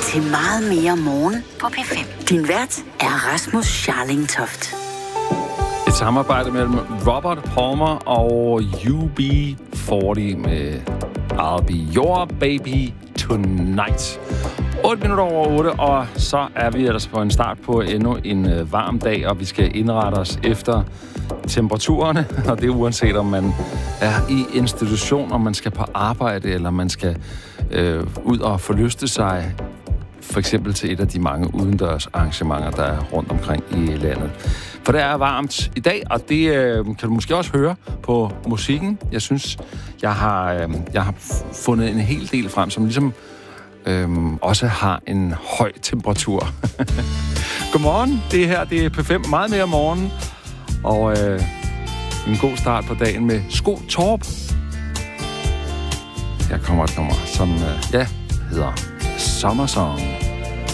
til Meget mere morgen på P5. Din vært er Rasmus Scharling Toft. Et samarbejde mellem Robert Palmer og UB40 med I'll Be Your Baby Tonight. 8 minutter over 8, og så er vi ellers på en start på endnu en varm dag, og vi skal indrette os efter temperaturerne, og det er uanset om man er i institution, om man skal på arbejde, eller man skal ud og forlyste sig, for eksempel til et af de mange udendørs arrangementer, der er rundt omkring i landet. For det er varmt i dag, og det kan du måske også høre på musikken. Jeg synes, jeg har fundet en hel del frem, som ligesom også har en høj temperatur. Godmorgen, det her det er P5, meget mere morgen, og en god start på dagen med Sko Torp. Her kommer et nummer, som hedder Summer Song.